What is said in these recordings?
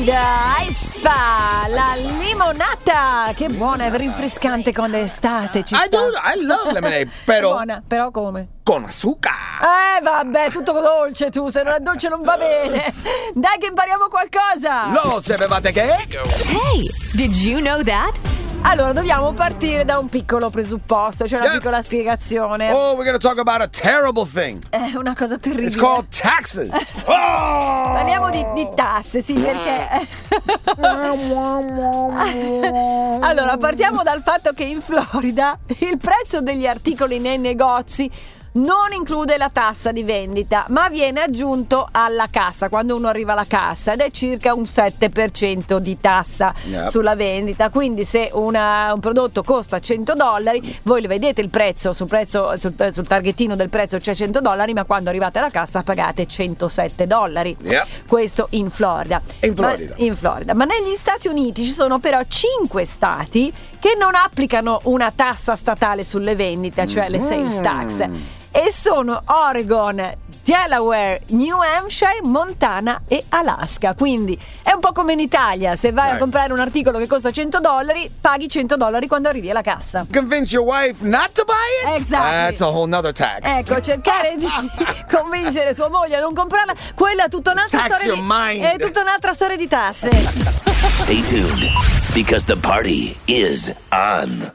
Lemonade Ice Spa, la limonata, che buona, è rinfrescante quando è estate. I love lemonade, però buona, però come? Con zucchero. Vabbè, tutto dolce tu, se non è dolce non va bene. Dai che impariamo qualcosa. Lo sapevate che? Hey, did you know that? Allora, dobbiamo partire da un piccolo presupposto, cioè una piccola spiegazione. Oh, we're gonna talk about a terrible thing. È una cosa terribile. It's called taxes. Parliamo di tasse, sì, perché allora, partiamo dal fatto che in Florida il prezzo degli articoli nei negozi non include la tassa di vendita, ma viene aggiunto alla cassa quando uno arriva alla cassa, ed è circa un 7% di tassa sulla vendita. Quindi se un prodotto costa $100, voi le vedete il prezzo sul targhettino del prezzo c'è $100, ma quando arrivate alla cassa pagate $107. Questo in Florida. In Florida. Ma negli Stati Uniti ci sono però 5 stati che non applicano una tassa statale sulle vendite, cioè le sales tax. E sono Oregon, Delaware, New Hampshire, Montana e Alaska. Quindi è un po' come in Italia: se vai a comprare un articolo che costa $100, paghi $100 quando arrivi alla cassa. Convince your wife not to buy it? Exactly. That's a whole nother tax. Ecco, cercare di convincere tua moglie a non comprarla, quella è tutta un'altra È tutta un'altra storia di tasse. Stay tuned, because the party is on.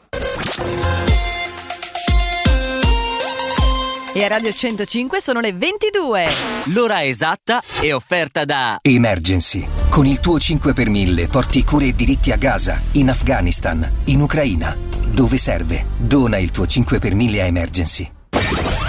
E a Radio 105 sono le 22. L'ora esatta è offerta da Emergency. Con il tuo 5 per 1000 porti cure e diritti a Gaza, in Afghanistan, in Ucraina. Dove serve? Dona il tuo 5 per 1000 a Emergency.